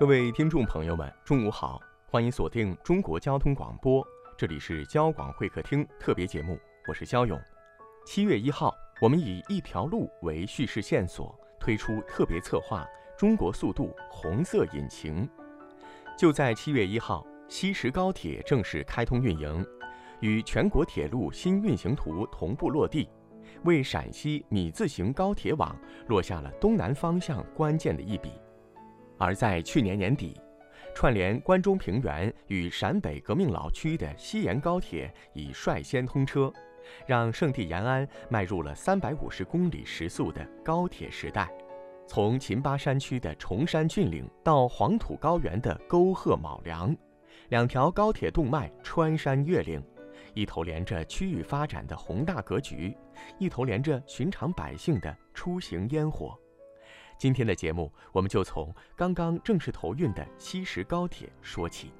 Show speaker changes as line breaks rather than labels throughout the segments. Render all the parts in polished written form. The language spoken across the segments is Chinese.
各位听众朋友们，中午好，欢迎锁定中国交通广播，这里是交广会客厅特别节目，我是肖勇。7月1号，我们以一条路为叙事线索，推出特别策划《中国速度红色引擎》。就在7月1号，西石高铁正式开通运营，与全国铁路新运行图同步落地，为陕西米字形高铁网落下了东南方向关键的一笔。而在去年年底，串联关中平原与陕北革命老区的西延高铁已率先通车，让圣地延安迈入了350公里时速的高铁时代。从秦巴山区的崇山峻岭到黄土高原的沟壑卯梁，两条高铁动脉穿山越岭，一头连着区域发展的宏大格局，一头连着寻常百姓的出行烟火。今天的节目，我们就从刚刚正式投运的西石高铁说起。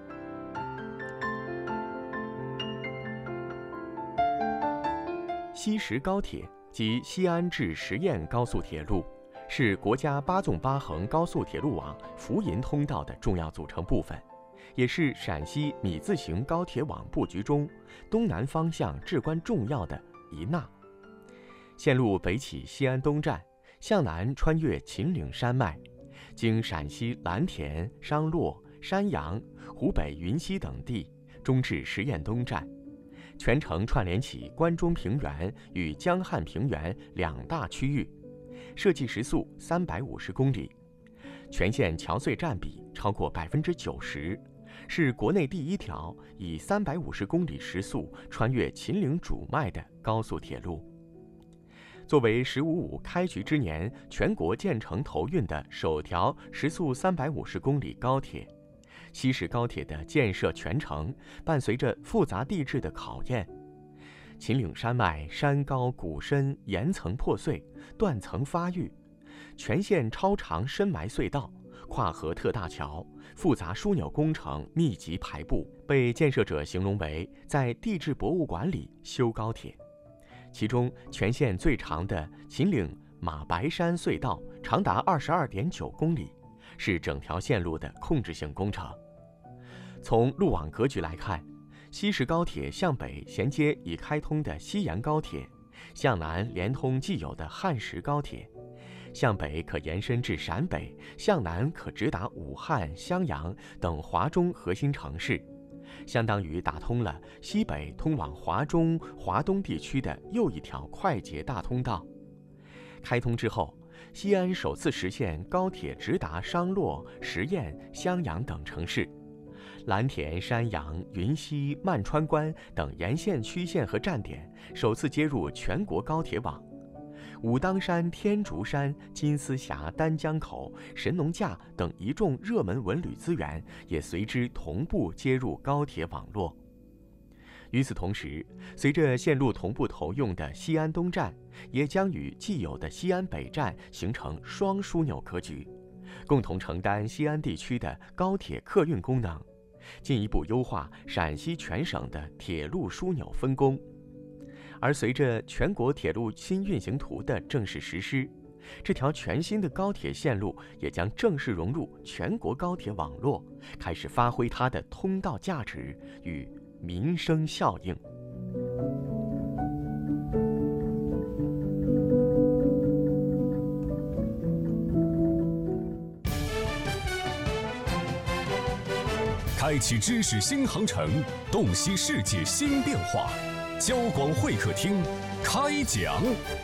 西石高铁即西安至十堰高速铁路，是国家8纵8横高速铁路网福银通道的重要组成部分，也是陕西米字形高铁网布局中东南方向至关重要的一纳。线路北起西安东站，向南穿越秦岭山脉，经陕西蓝田、商洛、山阳、湖北云溪等地，终至十堰东站，全程串联起关中平原与江汉平原两大区域，设计时速350公里，全线桥隧占比超过90%，是国内第一条以350公里时速穿越秦岭主脉的高速铁路。作为“15·5”开局之年全国建成投运的首条时速350公里高铁，西石高铁的建设全程伴随着复杂地质的考验。秦岭山脉山高谷深，岩层破碎，断层发育，全线超长深埋隧道、跨河特大桥、复杂枢纽工程密集排布，被建设者形容为在地质博物馆里修高铁。其中全线最长的秦岭马白山隧道长达22.9公里，是整条线路的控制性工程。从路网格局来看，西石高铁向北衔接已开通的西延高铁，向南连通既有的汉石高铁，向北可延伸至陕北，向南可直达武汉、襄阳等华中核心城市，相当于打通了西北通往华中、华东地区的又一条快捷大通道。开通之后，西安首次实现高铁直达商洛、十堰、襄阳等城市，蓝田、山阳、云溪、曼川关等沿线区县和站点首次接入全国高铁网。武当山、天竺山、金丝峡、丹江口、神农架等一众热门文旅资源也随之同步接入高铁网络。与此同时，随着线路同步投用的西安东站，也将与既有的西安北站形成双枢纽格局，共同承担西安地区的高铁客运功能，进一步优化陕西全省的铁路枢纽分工。而随着全国铁路新运行图的正式实施，这条全新的高铁线路也将正式融入全国高铁网络，开始发挥它的通道价值与民生效应。
开启知识新航程，洞悉世界新变化。交广会客厅开讲。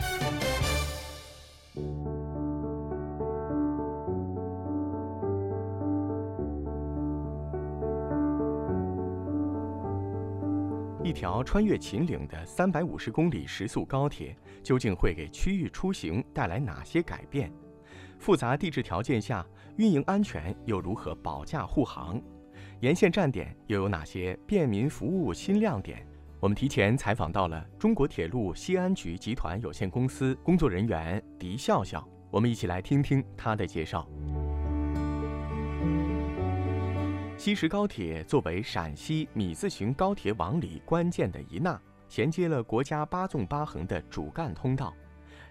一条穿越秦岭的350公里时速高铁，究竟会给区域出行带来哪些改变？复杂地质条件下，运营安全又如何保驾护航？沿线站点又有哪些便民服务新亮点？我们提前采访到了中国铁路西安局集团有限公司工作人员狄笑笑，我们一起来听听他的介绍。西石高铁作为陕西米字形高铁网里关键的一纳，衔接了国家8纵8横的主干通道，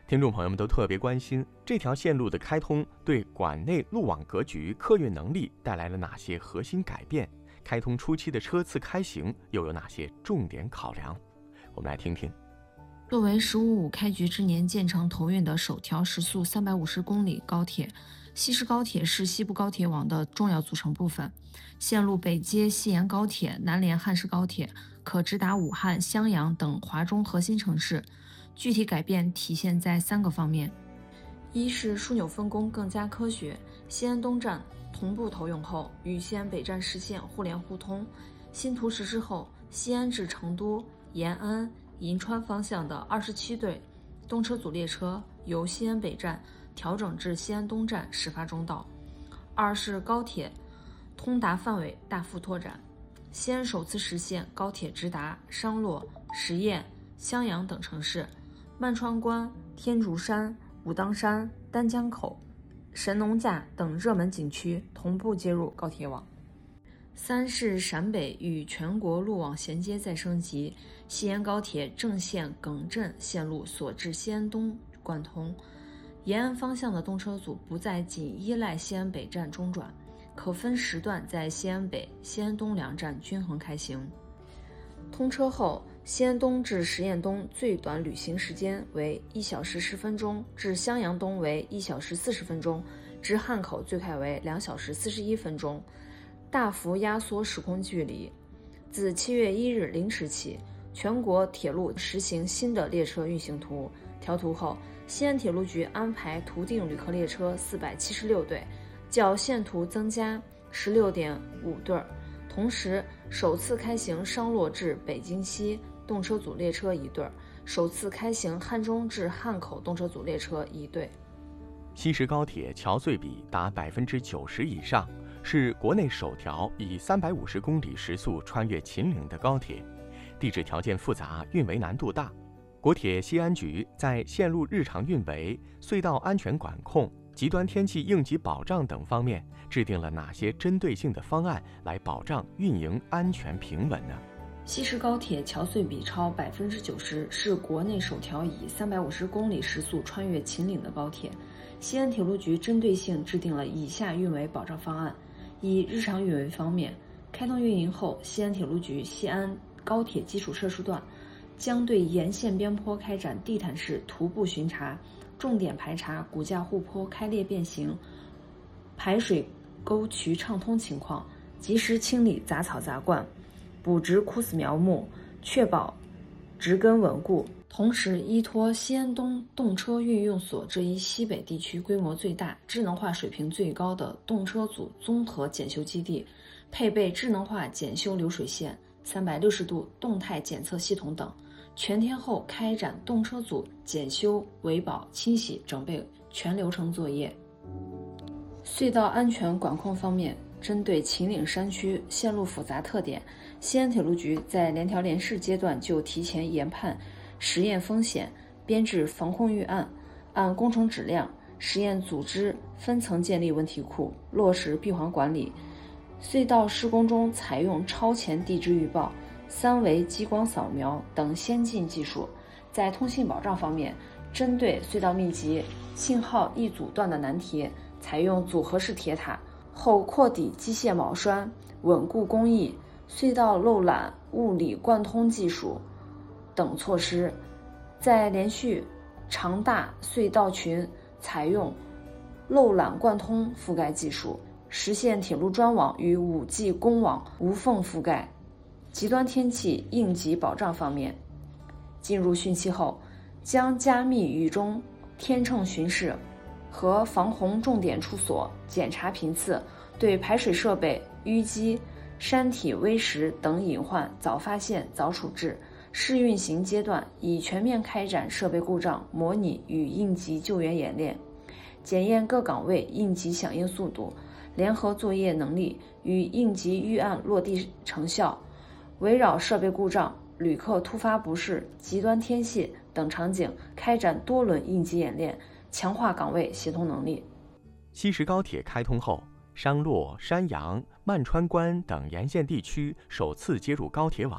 听众朋友们都特别关心这条线路的开通对管内路网格局、客运能力带来了哪些核心改变？开通初期的车次开行又有哪些重点考量？我们来听听。
作为“15+5”开局之年建成投运的首条时速350公里高铁，西石高铁是西部高铁网的重要组成部分。线路北接西延高铁，南连汉市高铁，可直达武汉、襄阳等华中核心城市。具体改变体现在3个方面：一是枢纽分工更加科学，西安东站同步投用后，与西安北站实现互联互通。新图实施后，西安至成都、延安、银川方向的27对动车组列车由西安北站调整至西安东站始发终到。二是高铁通达范围大幅拓展，西安首次实现高铁直达商洛、十堰、襄阳等城市，曼川关、天竺山、武当山、丹江口、神农架等热门景区同步接入高铁网。三是陕北与全国路网衔接再升级，西安高铁正线耿镇线路所至西安东贯通，延安方向的动车组不再仅依赖西安北站中转，可分时段在西安北、西安东两站均衡开行。通车后，西安东至十堰东最短旅行时间为1小时10分钟，至襄阳东为1小时40分钟，至汉口最快为2小时41分钟，大幅压缩时空距离。自7月1日0时起，全国铁路实行新的列车运行图。调图后，西安铁路局安排图定旅客列车476对，较现图增加16.5对。同时，首次开行商洛至北京西动车组列车1对，首次开行汉中至汉口动车组列车1对。
西石高铁桥隧比达90%以上，是国内首条以350公里时速穿越秦岭的高铁，地质条件复杂，运维难度大。国铁西安局在线路日常运维、隧道安全管控、极端天气应急保障等方面制定了哪些针对性的方案来保障运营安全平稳呢？
西石高铁桥隧比超90%，是国内首条以350公里时速穿越秦岭的高铁。西安铁路局针对性制定了以下运维保障方案。以日常运维方面，开通运营后，西安铁路局西安高铁基础设施段将对沿线边坡开展地毯式徒步巡查，重点排查骨架护坡开裂变形、排水沟渠畅通情况，及时清理杂草杂灌，补植枯死苗木，确保植根稳固。同时，依托西安东动车运用所这一西北地区规模最大、智能化水平最高的动车组综合检修基地，配备智能化检修流水线、360度动态检测系统等，全天候开展动车组检修、维保、清洗、整备全流程作业。隧道安全管控方面，针对秦岭山区线路复杂特点，西安铁路局在联调联试阶段就提前研判实验风险，编制防控预案，按工程质量、实验组织分层建立问题库，落实闭环管理。隧道施工中采用超前地质预报、3维激光扫描等先进技术。在通信保障方面，针对隧道密集、信号易阻断的难题，采用组合式铁塔、后扩底机械铆栓、稳固工艺、隧道漏缆物理贯通技术等措施。在连续长大隧道群采用漏缆贯通覆盖技术，实现铁路专网与5G 公网无缝覆盖。极端天气应急保障方面，进入汛期后，将加密雨中天秤巡视和防洪重点处所检查频次，对排水设备、淤积、山体微石等隐患早发现早处置。试运行阶段已全面开展设备故障模拟与应急救援演练，检验各岗位应急响应速度、联合作业能力与应急预案落地成效。围绕设备故障、旅客突发不适、极端天气等场景开展多轮应急演练，强化岗位协同能力。
西石高铁开通后，商洛、山阳、曼川关等沿线地区首次接入高铁网，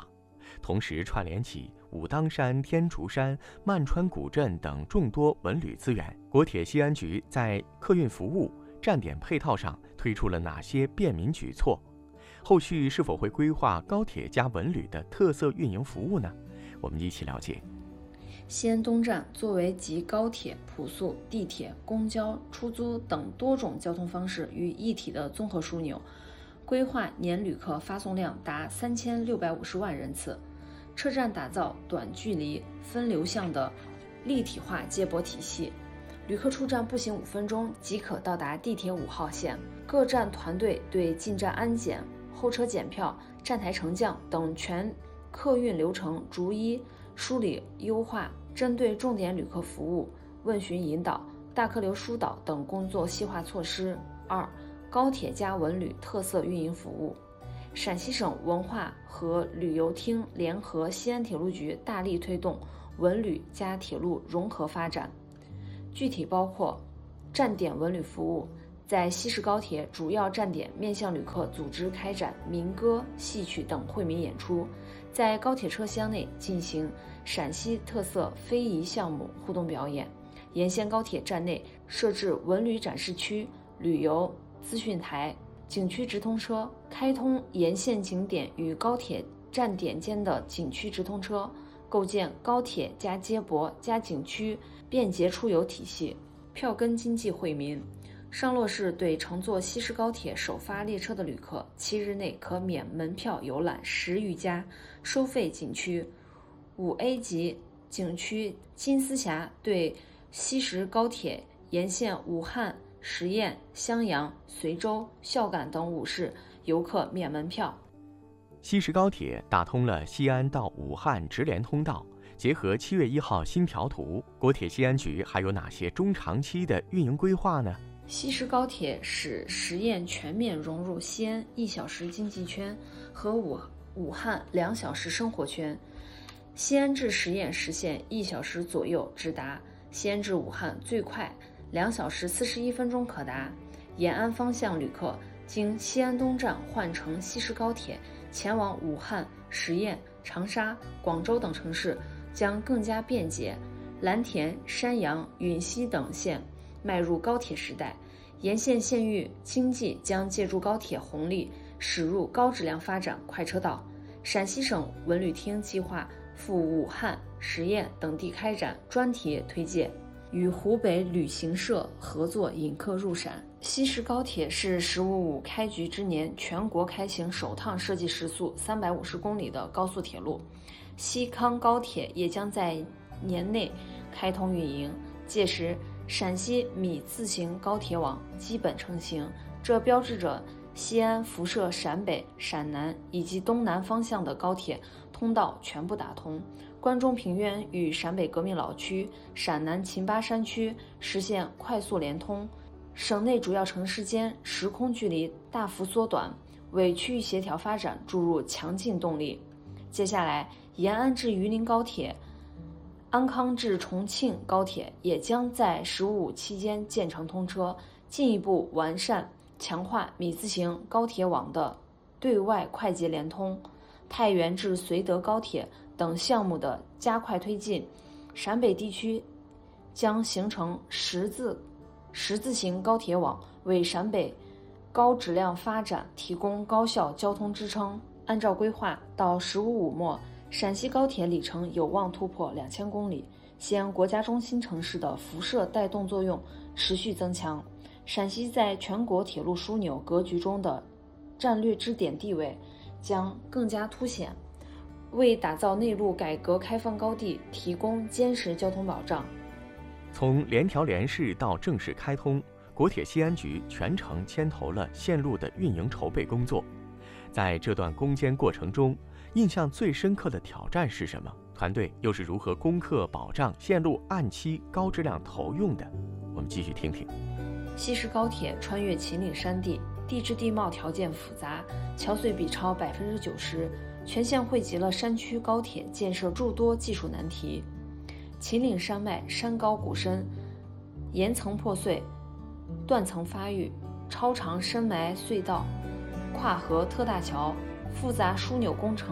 同时串联起武当山、天竺山、曼川古镇等众多文旅资源。国铁西安局在客运服务、站点配套上推出了哪些便民举措？后续是否会规划高铁加文旅的特色运营服务呢？我们一起了解。
西安东站作为集高铁、普速、地铁、公交、出租等多种交通方式于一体的综合枢纽，规划年旅客发送量达3650万人次。车站打造短距离分流向的立体化接驳体系，旅客出站步行5分钟即可到达地铁5号线。各站团队对进站安检、候车检票、站台乘降等全客运流程逐一梳理优化，针对重点旅客服务、问询引导、大客流疏导等工作细化措施。2、高铁加文旅特色运营服务。陕西省文化和旅游厅联合西安铁路局大力推动文旅加铁路融合发展，具体包括站点文旅服务，在西式高铁主要站点面向旅客组织开展民歌、戏曲等惠民演出，在高铁车厢内进行陕西特色非遗项目互动表演，沿线高铁站内设置文旅展示区、旅游资讯台、景区直通车，开通沿线景点与高铁站点间的景区直通车，构建高铁加接驳加景区便捷出游体系，票根经济惠民。上洛市对乘坐西式高铁首发列车的旅客7日内可免门票游览10余家收费景区。5A 级景区金丝峡对西式高铁沿线武汉、十堰、襄阳、随州、孝感等5市游客免门票。
西式高铁打通了西安到武汉直连通道，结合7月1号新调图，国铁西安局还有哪些中长期的运营规划呢？
西式高铁使十堰全面融入西安1小时经济圈和武汉2小时生活圈，西安至十堰实现1小时左右直达，西安至武汉最快2小时41分钟可达。延安方向旅客经西安东站换乘西式高铁前往武汉、十堰、长沙、广州等城市将更加便捷。蓝田、山阳、允西等县迈入高铁时代，沿线县域经济将借助高铁红利驶入高质量发展快车道。陕西省文旅厅计划赴武汉、十堰等地开展专题推介，与湖北旅行社合作引客入陕。西式高铁是“15+5”开局之年全国开行首趟设计时速350公里的高速铁路，西康高铁也将在年内开通运营。届时，陕西米字形高铁网基本成型，这标志着西安辐射陕北、陕南以及东南方向的高铁通道全部打通，关中平原与陕北革命老区、陕南秦巴山区实现快速连通，省内主要城市间时空距离大幅缩短，为区域协调发展注入强劲动力。接下来，延安至榆林高铁、安康至重庆高铁也将在15+5期间建成通车，进一步完善强化米字形高铁网的对外快捷联通。太原至绥德高铁等项目的加快推进，陕北地区将形成十字形高铁网，为陕北高质量发展提供高效交通支撑。按照规划，到15+5末，陕西高铁里程有望突破2000公里，西安国家中心城市的辐射带动作用持续增强，陕西在全国铁路枢纽格局中的战略支点地位将更加凸显，为打造内陆改革开放高地提供坚实交通保障。
从联调联试到正式开通，国铁西安局全程牵头了线路的运营筹备工作。在这段攻坚过程中，印象最深刻的挑战是什么？团队又是如何攻克保障线路按期高质量投用的？我们继续听听。
西式高铁穿越秦岭山地，地质地貌条件复杂，桥隧比超90%，全线汇集了山区高铁建设诸多技术难题。秦岭山脉山高谷深，岩层破碎，断层发育，超长深埋隧道，跨河特大桥，复杂枢纽工程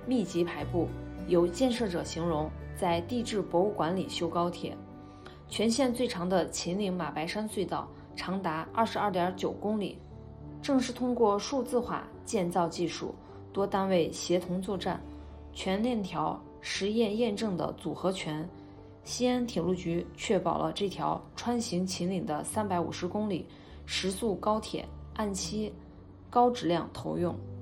密集排布，有建设者形容在地质博物馆里修高铁。全线最长的秦岭马白山隧道长达22.9公里，正是通过数字化建造技术、多单位协同作战、全链条实验验证的组合拳，西安铁路局确保了这条穿行秦岭的350公里时速高铁按期高质量投用。